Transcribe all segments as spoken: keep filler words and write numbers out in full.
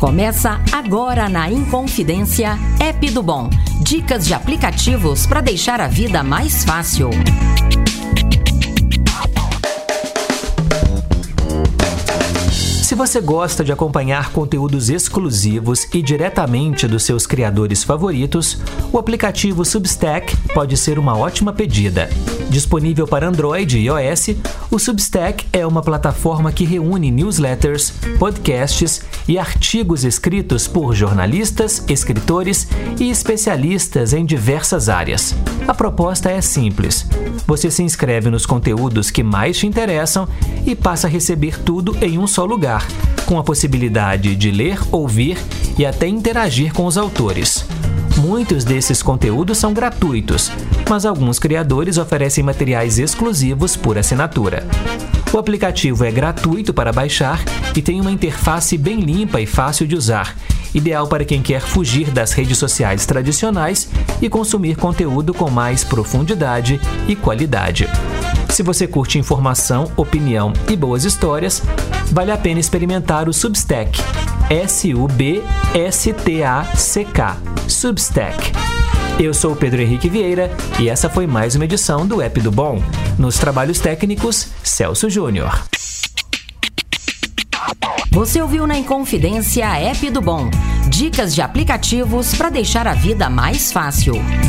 Começa agora na Inconfidência App do Bom. Dicas de aplicativos para deixar a vida mais fácil. Se você gosta de acompanhar conteúdos exclusivos e diretamente dos seus criadores favoritos, o aplicativo Substack pode ser uma ótima pedida. Disponível para Android e iOS, o Substack é uma plataforma que reúne newsletters, podcasts e artigos escritos por jornalistas, escritores e especialistas em diversas áreas. A proposta é simples. Você se inscreve nos conteúdos que mais te interessam e passa a receber tudo em um só lugar, com a possibilidade de ler, ouvir e até interagir com os autores. Muitos desses conteúdos são gratuitos, mas alguns criadores oferecem materiais exclusivos por assinatura. O aplicativo é gratuito para baixar e tem uma interface bem limpa e fácil de usar, ideal para quem quer fugir das redes sociais tradicionais e consumir conteúdo com mais profundidade e qualidade. Se você curte informação, opinião e boas histórias, vale a pena experimentar o Substack. S U B S T A C K. Substack. Eu sou o Pedro Henrique Vieira e essa foi mais uma edição do App do Bom. Nos trabalhos técnicos, Celso Júnior. Você ouviu na Inconfidência App do Bom. Dicas de aplicativos para deixar a vida mais fácil.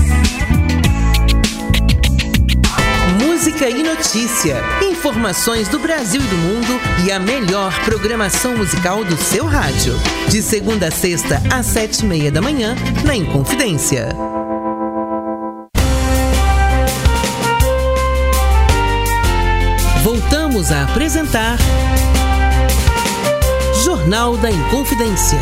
Música e notícia, informações do Brasil e do mundo e a melhor programação musical do seu rádio. De segunda a sexta, às sete e meia da manhã, na Inconfidência. Voltamos a apresentar Jornal da Inconfidência.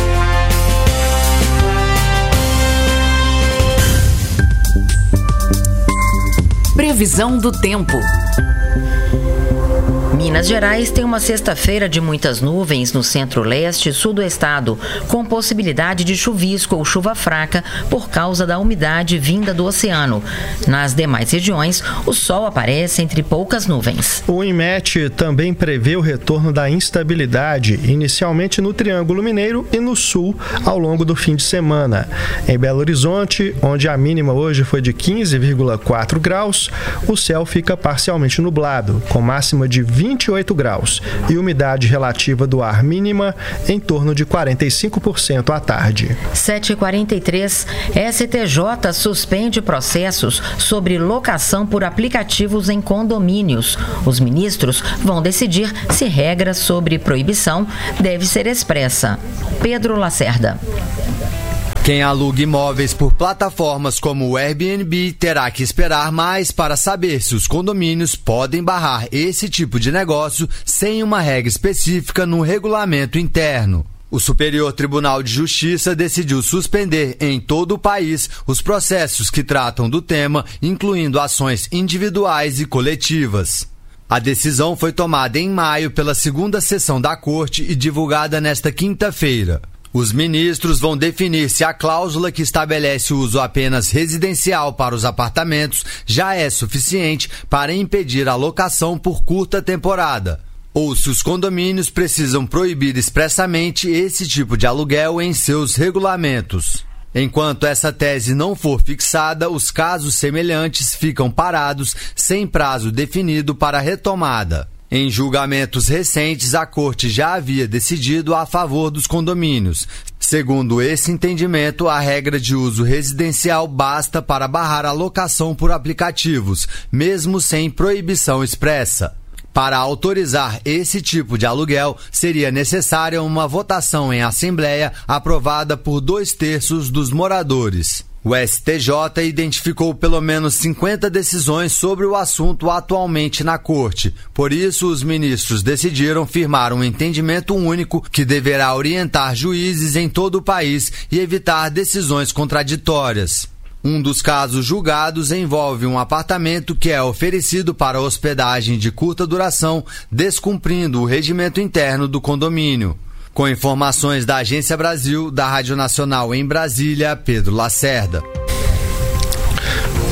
Previsão do tempo. Minas Gerais tem uma sexta-feira de muitas nuvens no centro-leste e sul do estado, com possibilidade de chuvisco ou chuva fraca por causa da umidade vinda do oceano. Nas demais regiões, o sol aparece entre poucas nuvens. O INMET também prevê o retorno da instabilidade, inicialmente no Triângulo Mineiro e no sul, ao longo do fim de semana. Em Belo Horizonte, onde a mínima hoje foi de quinze vírgula quatro graus, o céu fica parcialmente nublado, com máxima de vinte e oito graus e umidade relativa do ar mínima em torno de quarenta e cinco por cento à tarde. sete e quarenta e três, S T J suspende processos sobre locação por aplicativos em condomínios. Os ministros vão decidir se regra sobre proibição deve ser expressa. Pedro Lacerda. Quem aluga imóveis por plataformas como o Airbnb terá que esperar mais para saber se os condomínios podem barrar esse tipo de negócio sem uma regra específica no regulamento interno. O Superior Tribunal de Justiça decidiu suspender em todo o país os processos que tratam do tema, incluindo ações individuais e coletivas. A decisão foi tomada em maio pela segunda sessão da Corte e divulgada nesta quinta-feira. Os ministros vão definir se a cláusula que estabelece o uso apenas residencial para os apartamentos já é suficiente para impedir a locação por curta temporada, ou se os condomínios precisam proibir expressamente esse tipo de aluguel em seus regulamentos. Enquanto essa tese não for fixada, os casos semelhantes ficam parados sem prazo definido para retomada. Em julgamentos recentes, a Corte já havia decidido a favor dos condomínios. Segundo esse entendimento, a regra de uso residencial basta para barrar a locação por aplicativos, mesmo sem proibição expressa. Para autorizar esse tipo de aluguel, seria necessária uma votação em assembleia aprovada por dois terços dos moradores. O S T J identificou pelo menos cinquenta decisões sobre o assunto atualmente na Corte. Por isso, os ministros decidiram firmar um entendimento único que deverá orientar juízes em todo o país e evitar decisões contraditórias. Um dos casos julgados envolve um apartamento que é oferecido para hospedagem de curta duração, descumprindo o regimento interno do condomínio. Com informações da Agência Brasil, da Rádio Nacional em Brasília, Pedro Lacerda.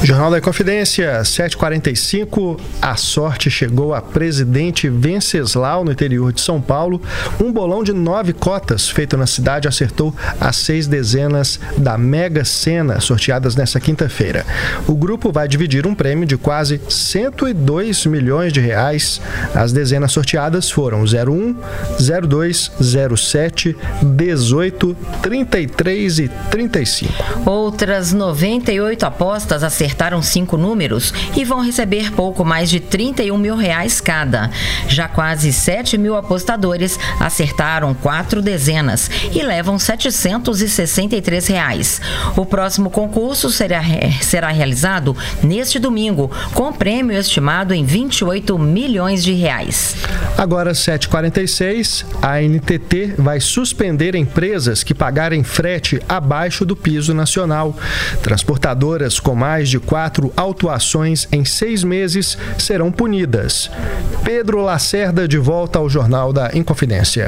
Jornal da Inconfidência, sete e quarenta e cinco, a sorte chegou a Presidente Venceslau, no interior de São Paulo. Um bolão de nove cotas feito na cidade acertou as seis dezenas da Mega Sena, sorteadas nesta quinta-feira. O grupo vai dividir um prêmio de quase cento e dois milhões de reais. As dezenas sorteadas foram zero um, zero dois, zero sete, dezoito, trinta e três e trinta e cinco. Outras noventa e oito apostas acertaram cinco números e vão receber pouco mais de trinta e um mil reais cada. Já quase sete mil apostadores acertaram quatro dezenas e levam setecentos e sessenta e três reais. O próximo concurso será, será realizado neste domingo, com prêmio estimado em vinte e oito milhões de reais. Agora, sete e quarenta e seis, a N T T vai suspender empresas que pagarem frete abaixo do piso nacional. Transportadoras com mais de quatro autuações em seis meses serão punidas. Pedro Lacerda, de volta ao Jornal da Inconfidência.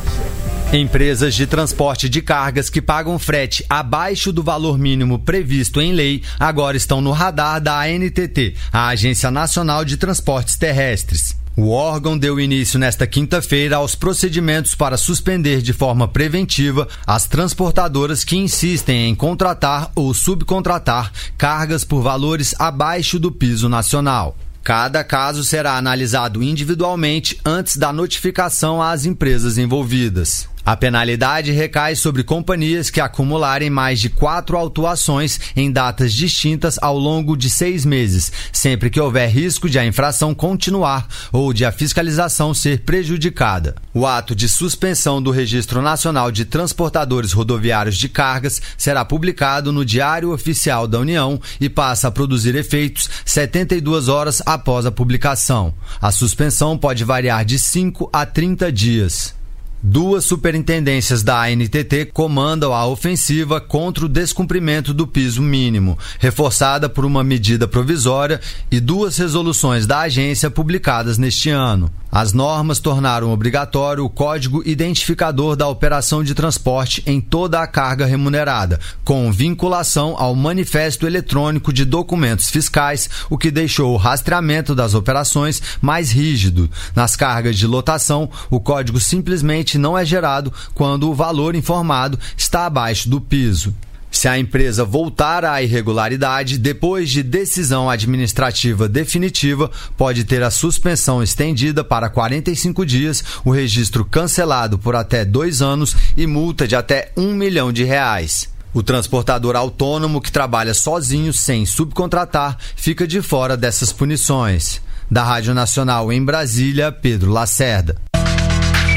Empresas de transporte de cargas que pagam frete abaixo do valor mínimo previsto em lei agora estão no radar da A N T T, a Agência Nacional de Transportes Terrestres. O órgão deu início nesta quinta-feira aos procedimentos para suspender de forma preventiva as transportadoras que insistem em contratar ou subcontratar cargas por valores abaixo do piso nacional. Cada caso será analisado individualmente antes da notificação às empresas envolvidas. A penalidade recai sobre companhias que acumularem mais de quatro autuações em datas distintas ao longo de seis meses, sempre que houver risco de a infração continuar ou de a fiscalização ser prejudicada. O ato de suspensão do Registro Nacional de Transportadores Rodoviários de Cargas será publicado no Diário Oficial da União e passa a produzir efeitos setenta e duas horas após a publicação. A suspensão pode variar de cinco a trinta dias. Duas superintendências da A N T T comandam a ofensiva contra o descumprimento do piso mínimo, reforçada por uma medida provisória e duas resoluções da agência publicadas neste ano. As normas tornaram obrigatório o código identificador da operação de transporte em toda a carga remunerada, com vinculação ao manifesto eletrônico de documentos fiscais, o que deixou o rastreamento das operações mais rígido. Nas cargas de lotação, o código simplesmente não é gerado quando o valor informado está abaixo do piso. Se a empresa voltar à irregularidade depois de decisão administrativa definitiva, pode ter a suspensão estendida para quarenta e cinco dias, o registro cancelado por até dois anos e multa de até um milhão de reais. O transportador autônomo que trabalha sozinho, sem subcontratar, fica de fora dessas punições. Da Rádio Nacional em Brasília, Pedro Lacerda.